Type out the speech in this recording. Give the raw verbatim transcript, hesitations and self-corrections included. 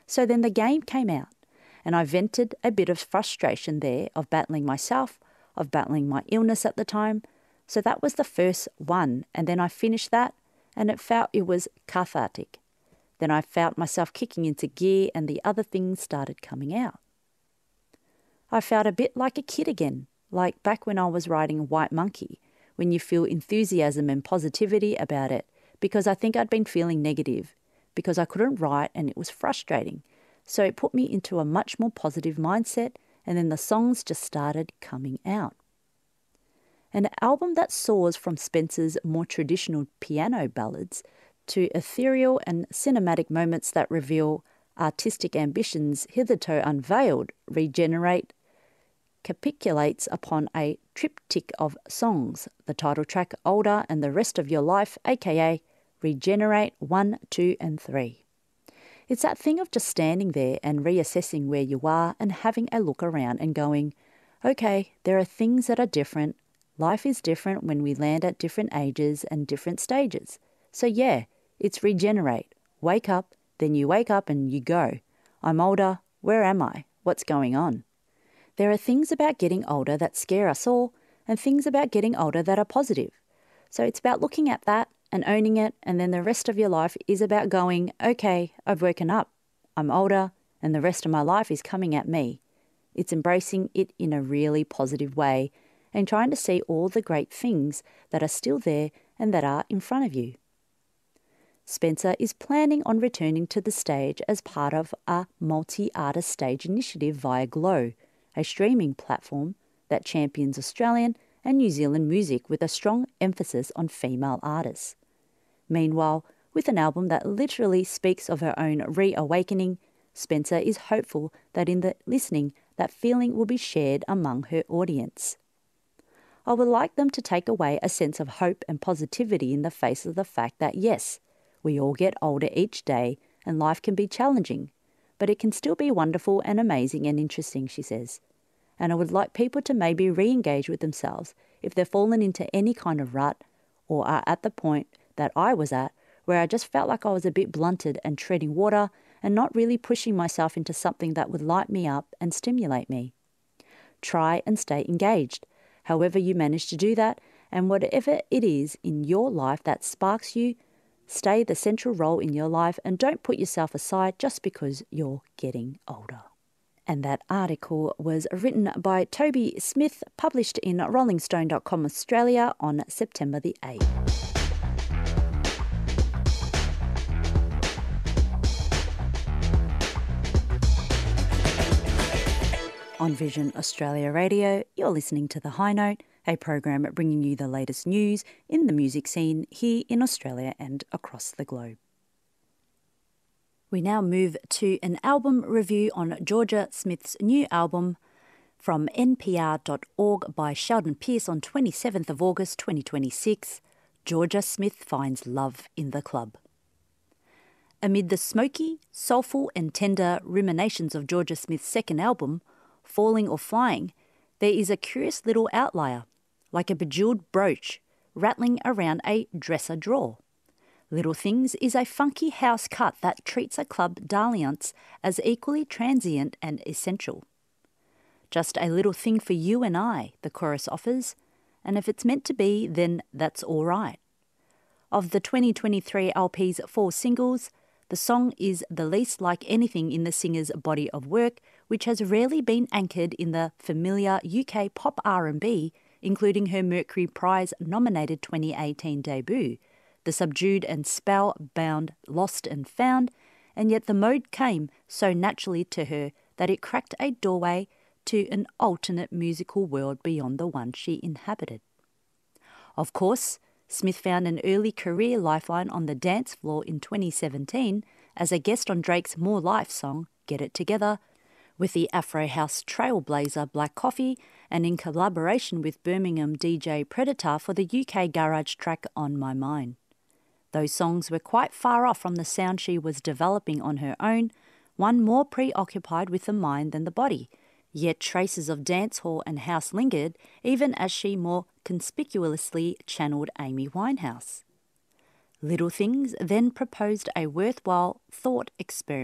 So then the game came out, and I vented a bit of frustration there of battling myself, of battling my illness at the time. So that was the first one, and then I finished that, and it felt it was cathartic. Then I felt myself kicking into gear, and the other things started coming out. I felt a bit like a kid again, like back when I was riding White Monkey, when you feel enthusiasm and positivity about it, because I think I'd been feeling negative, because I couldn't write and it was frustrating. So it put me into a much more positive mindset, and then the songs just started coming out. An album that soars from Spencer's more traditional piano ballads to ethereal and cinematic moments that reveal artistic ambitions hitherto unveiled, Regenerate capitulates upon a triptych of songs, the title track Older and the Rest of Your Life, aka Regenerate one, two and three. It's that thing of just standing there and reassessing where you are and having a look around and going, okay, there are things that are different. Life is different when we land at different ages and different stages. So yeah, it's regenerate. Wake up, then you wake up and you go. I'm older. Where am I? What's going on? There are things about getting older that scare us all, and things about getting older that are positive. So it's about looking at that and owning it, and then the rest of your life is about going, okay, I've woken up. I'm older, and the rest of my life is coming at me. It's embracing it in a really positive way and trying to see all the great things that are still there and that are in front of you. Spencer is planning on returning to the stage as part of a multi-artist stage initiative via Glow, a streaming platform that champions Australian and New Zealand music with a strong emphasis on female artists. Meanwhile, with an album that literally speaks of her own reawakening, Spencer is hopeful that in the listening, that feeling will be shared among her audience. I would like them to take away a sense of hope and positivity in the face of the fact that yes, we all get older each day and life can be challenging, but it can still be wonderful and amazing and interesting, she says. And I would like people to maybe re-engage with themselves if they've fallen into any kind of rut or are at the point that I was at, where I just felt like I was a bit blunted and treading water and not really pushing myself into something that would light me up and stimulate me. Try and stay engaged, however you manage to do that, and whatever it is in your life that sparks you, stay the central role in your life and don't put yourself aside just because you're getting older. And that article was written by Toby Smith, published in rolling stone dot com Australia on September the eighth. On Vision Australia Radio, you're listening to The High Note, a program bringing you the latest news in the music scene here in Australia and across the globe. We now move to an album review on Jorja Smith's new album from N P R dot org by Sheldon Pierce on twenty-seventh of August twenty twenty-six, Jorja Smith Finds Love in the Club. Amid the smoky, soulful and tender ruminations of Jorja Smith's second album, Falling or Flying, there is a curious little outlier, like a bejeweled brooch, rattling around a dresser drawer. Little Things is a funky house cut that treats a club dalliance as equally transient and essential. Just a little thing for you and I, the chorus offers, and if it's meant to be, then that's all right. Of the twenty twenty-three L P's four singles, the song is the least like anything in the singer's body of work, which has rarely been anchored in the familiar U K pop R and B, including her Mercury Prize-nominated twenty eighteen debut, the subdued and spellbound Lost and Found, and yet the mode came so naturally to her that it cracked a doorway to an alternate musical world beyond the one she inhabited. Of course, Smith found an early career lifeline on the dance floor in twenty seventeen as a guest on Drake's More Life song, Get It Together, with the Afro House trailblazer Black Coffee, and in collaboration with Birmingham D J Predator for the U K garage track On My Mind. Those songs were quite far off from the sound she was developing on her own, one more preoccupied with the mind than the body, yet traces of dancehall and house lingered even as she more conspicuously channeled Amy Winehouse. Little Things then proposed a worthwhile thought experiment.